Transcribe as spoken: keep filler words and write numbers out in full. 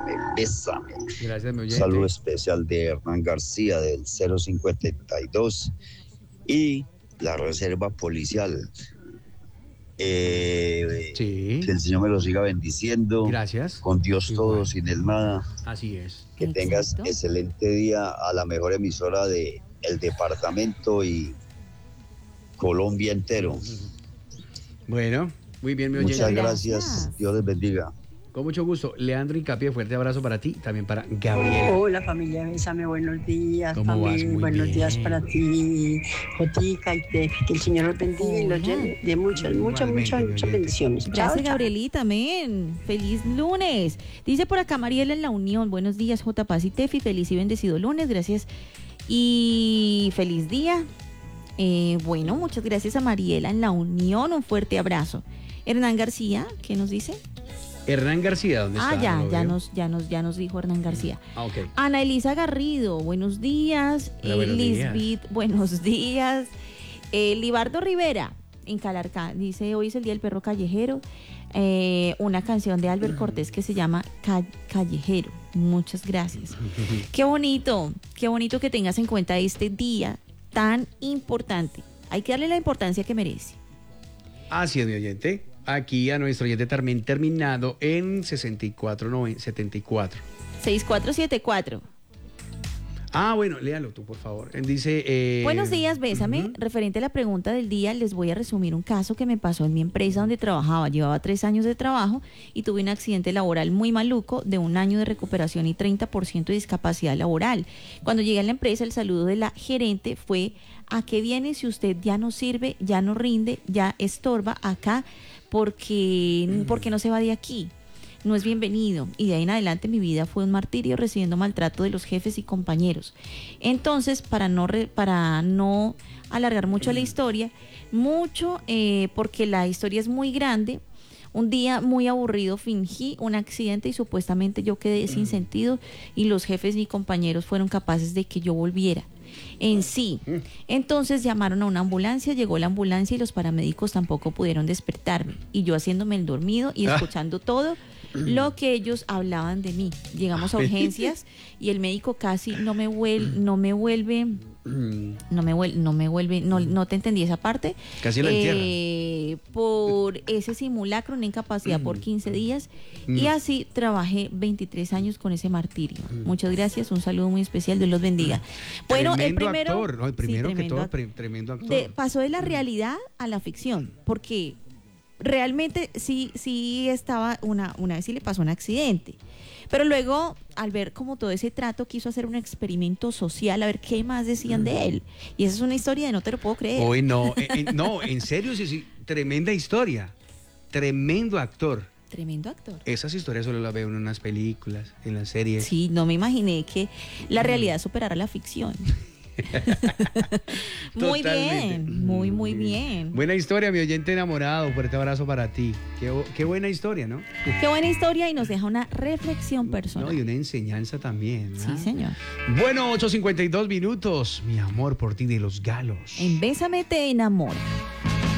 bésame, bésame. Gracias, mi oyente. Saludo especial de Hernán García del cero cincuenta y dos y la reserva policial. Eh, Sí. Que el Señor me lo siga bendiciendo. Gracias. Con Dios Igual. todo, sin él nada. Así es. Que Exacto. tengas excelente día a la mejor emisora de el departamento y Colombia entero. Bueno, muy bien, mi oyente. Muchas Gracias. gracias. Dios les bendiga. Con mucho gusto. Leandro Incapié, fuerte abrazo para ti, también para Gabriela. Hola familia, bésame, buenos días. ¿Cómo vas? Familia, Muy buenos bien. días para ti, Jotica y Tefi. Que el Señor los bendiga y los Hola. llene de muchas, muchas, Igualmente, muchas, mi muchas oyente. bendiciones. Chao, Gracias, chao. Gabrielita, amén. Feliz lunes. Dice por acá Mariela en la Unión. Buenos días, J. Paz y Tefi. Feliz y bendecido lunes. Gracias. Y feliz día. Eh, bueno, muchas gracias a Mariela en la Unión. Un fuerte abrazo. Hernán García, ¿qué nos dice? Hernán García, ¿dónde Ah, está? ya, No lo ya veo. nos, ya nos, ya nos dijo Hernán García. Ah, ok. Ana Elisa Garrido, buenos días. Hola, Eh, buenos días. Lisbeth, buenos días. Eh, Libardo Rivera, en Calarcá, dice, hoy es el Día del Perro Callejero. Eh, una canción de Albert Cortés que se llama Ca- Callejero. Muchas gracias. Qué bonito, qué bonito que tengas en cuenta este día tan importante. Hay que darle la importancia que merece. Así es, mi oyente. Aquí a nuestro oyente también terminado en sesenta y cuatro setenta y cuatro. seis cuatro siete cuatro. Ah, bueno, léalo tú, por favor. Él dice... eh, Buenos días, bésame. ujú. Referente a la pregunta del día, les voy a resumir un caso que me pasó en mi empresa donde trabajaba. Llevaba tres años de trabajo y tuve un accidente laboral muy maluco de un año de recuperación y treinta por ciento de discapacidad laboral. Cuando llegué a la empresa, el saludo de la gerente fue: ¿a qué viene si usted ya no sirve, ya no rinde, ya estorba acá? Porque, porque no se va de aquí. No es bienvenido. Y de ahí en adelante mi vida fue un martirio recibiendo maltrato de los jefes y compañeros. Entonces, para no, re- para no alargar mucho la historia, mucho, eh, porque la historia es muy grande, un día muy aburrido fingí un accidente y supuestamente yo quedé sin sentido y los jefes y compañeros fueron capaces de que yo volviera en sí. Entonces llamaron a una ambulancia, llegó la ambulancia y los paramédicos tampoco pudieron despertarme. Y yo haciéndome el dormido y escuchando todo lo que ellos hablaban de mí. Llegamos a urgencias y el médico casi no me vuelve, no me vuelve, no me vuelve, no me vuelve, no, no te entendí esa parte. Casi la Eh, por ese simulacro, una incapacidad por quince días. Y así trabajé veintitrés años con ese martirio. Muchas gracias, un saludo muy especial, Dios los bendiga. Bueno, el Tremendo primero, actor, ¿no? El sí, primero que tremendo todo, actor. pre- tremendo actor. De- pasó de la realidad a la ficción, porque realmente sí, sí estaba una, una vez sí le pasó un accidente. Pero luego, al ver como todo ese trato, quiso hacer un experimento social, a ver qué más decían de él. Y esa es una historia de no te lo puedo creer. Hoy no, eh, eh, no, en serio, sí, sí, tremenda historia. Tremendo actor. Tremendo actor. Esas historias solo las veo en unas películas, en las series. Sí, no me imaginé que la realidad superara la ficción. Muy Totalmente. bien, muy, muy bien. Buena historia, mi oyente enamorado. Fuerte abrazo para ti. Qué, bo- qué buena historia, ¿no? Qué buena historia y nos deja una reflexión personal. No, y una enseñanza también. ¿ah? Sí, señor. Bueno, ocho cincuenta y dos minutos. Mi amor por ti de los galos. En Bésame te enamora.